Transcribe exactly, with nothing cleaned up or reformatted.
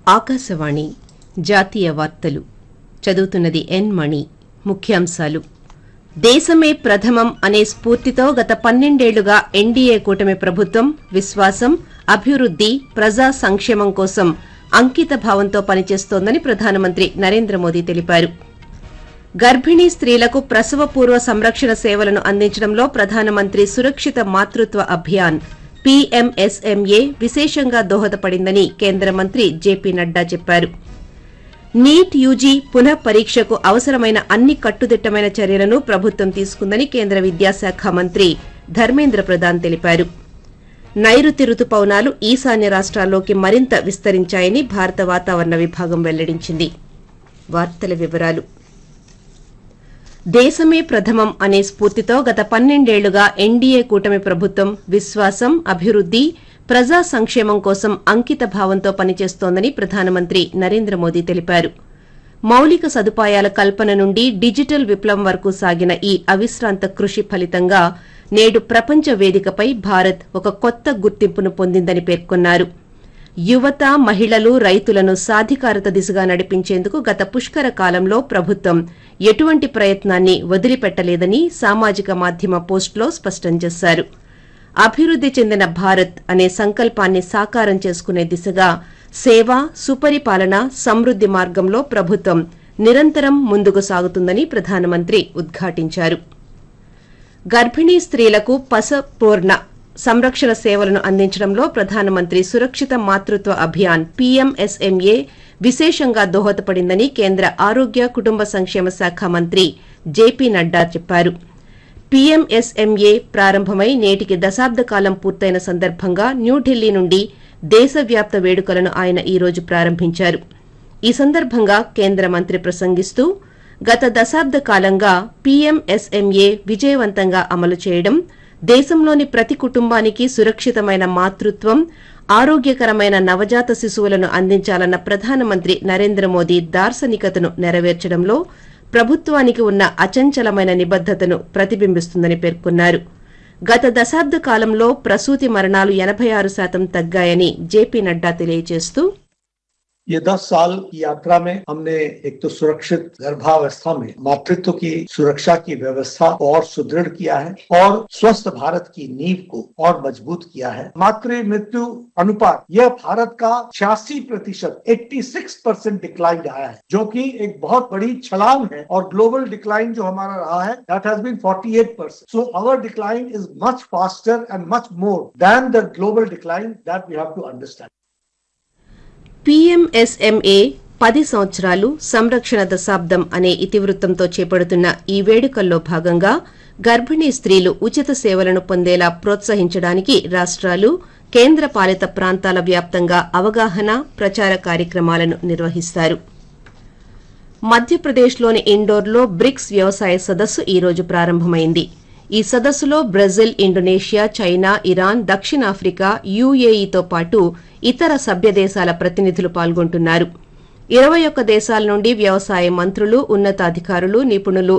ఆకాశవాణి జాతీయ వార్తలు చదువుతున్నది ఎన్ మణి. ముఖ్యాంశాలు: దేశమే ప్రథమం అనే స్ఫూర్తితో గత పన్నెండేళ్లుగా ఎన్డీఏ కూటమి ప్రభుత్వం విశ్వాసం, అభివృద్ది, ప్రజా సంక్షేమం కోసం అంకిత భావంతో పనిచేస్తోందని ప్రధానమంత్రి నరేంద్ర మోదీ తెలిపారు. గర్భిణీ స్త్రీలకు ప్రసవపూర్వ సంరక్షణ సేవలను అందించడంలో ప్రధానమంత్రి సురక్షిత మాతృత్వ అభియాన్ పీఎంఎస్ఎంఏ విశేషంగా దోహదపడిందని కేంద్ర మంత్రి జేపీ నడ్డా చెప్పారు. నీట్ యూజీ పునః పరీక్షకు అవసరమైన అన్ని కట్టుదిట్టమైన చర్యలను ప్రభుత్వం తీసుకుందని కేంద్ర విద్యాశాఖ మంత్రి ధర్మేంద్ర ప్రధాన్ తెలిపారు. నైరుతి రుతుపవనాలు ఈశాన్య రాష్ట్రాల్లోకి మరింత విస్తరించాయని భారత వాతావరణ విభాగం వెల్లడించింది. వార్తల వివరాలు: దేశమే ప్రథమం అనే స్ఫూర్తితో గత పన్నెండేళ్లుగా ఎన్డీఏ కూటమి ప్రభుత్వం విశ్వాసం, అభివృద్ది, ప్రజా సంక్షేమం కోసం అంకిత భావంతో పనిచేస్తోందని ప్రధానమంత్రి నరేంద్ర మోదీ తెలిపారు. మౌలిక సదుపాయాల కల్పన నుండి డిజిటల్ విప్లవం వరకు సాగిన ఈ అవిశ్రాంత కృషి ఫలితంగా నేడు ప్రపంచ వేదికపై భారత్ ఒక కొత్త గుర్తింపును పొందిందని పేర్కొన్నారు. యువత, మహిళలు, రైతులను సాధికారత దిశగా నడిపించేందుకు గత పుష్కర కాలంలో ప్రభుత్వం ఎటువంటి ప్రయత్నాన్ని వదిలిపెట్టలేదని సామాజిక మాధ్యమ పోస్టులో స్పష్టం చేశారు. అభివృద్ది చెందిన భారత్ అనే సంకల్పాన్ని సాకారం చేసుకునే దిశగా సేవ, సుపరిపాలన, సమృద్ది మార్గంలో ప్రభుత్వం నిరంతరం ముందుకు సాగుతుందని ప్రధానమంత్రి ఉద్ఘాటించారు. గర్భిణీ స్త్రీలకు పసపూర్ణ సంరక్షణ సేవలను అందించడంలో ప్రధానమంత్రి సురక్షిత మాతృత్వ అభియాన్ పీఎంఎస్ఎంఏ విశేషంగా దోహదపడిందని కేంద్ర ఆరోగ్య, కుటుంబ సంక్షేమ శాఖ మంత్రి జేపీ నడ్డా చెప్పారు. పీఎంఎస్ఎంఏ ప్రారంభమై నేటికి దశాబ్ద కాలం పూర్తయిన సందర్భంగా న్యూఢిల్లీ నుండి దేశవ్యాప్త వేడుకలను ఆయన ఈ రోజు ప్రారంభించారు. ఈ సందర్భంగా కేంద్ర మంత్రి ప్రసంగిస్తూ గత దశాబ్ద కాలంగా పీఎంఎస్ఎంఏ విజయవంతంగా అమలు చేయడం, దేశంలోని ప్రతి కుటుంబానికి సురక్షితమైన మాతృత్వం, ఆరోగ్యకరమైన నవజాత శిశువులను అందించాలన్న ప్రధానమంత్రి నరేంద్ర మోదీ దార్శనికతను నెరవేర్చడంలో ప్రభుత్వానికి ఉన్న అచంచలమైన నిబద్దతను ప్రతిబింబిస్తుందని పేర్కొన్నారు. గత దశాబ్ద కాలంలో ప్రసూతి మరణాలు ఎనభై ఆరు శాతం తగ్గాయని జేపీ నడ్డా తెలియజేస్తూ, ये दस साल की यात्रा में हमने एक तो सुरक्षित गर्भावस्था में मातृत्व की सुरक्षा की व्यवस्था और सुदृढ़ किया है और स्वस्थ भारत की नींव को और मजबूत किया है. मातृ मृत्यु अनुपात यह भारत का छियासी प्रतिशत छियासी परसेंट डिक्लाइन आया है, जो कि एक बहुत बड़ी छलांग है. और ग्लोबल डिक्लाइन जो हमारा रहा है that has been forty-eight percent. So our decline is much faster and much more than the global decline that we have to understand. PMSMA పది సంవత్సరాలు సంరక్షణ దశాబ్దం అనే ఇతివృత్తంతో చేపడుతున్న ఈ వేడుకల్లో భాగంగా గర్భిణీ స్త్రీలు ఉచిత సేవలను పొందేలా ప్రోత్సహించడానికి రాష్ట్రాలు, కేంద్ర పాలిత ప్రాంతాల వ్యాప్తంగా అవగాహన, ప్రచార కార్యక్రమాలను నిర్వహిస్తారు. మధ్యప్రదేశ్లోని ఇండోర్లో బ్రిక్స్ వ్యవసాయ సదస్సు ఈ రోజు ప్రారంభమైంది. ఈ సదస్సులో బ్రెజిల్, ఇండోనేషియా, చైనా, ఇరాన్, దక్షిణాఫ్రికా, యూఏఈతో పాటు ఇతర సభ్య దేశాల ప్రతినిధులు పాల్గొంటున్నారు. ఇరవై ఒక్క దేశాల నుండి వ్యవసాయ మంత్రులు, ఉన్నతాధికారులు, నిపుణులు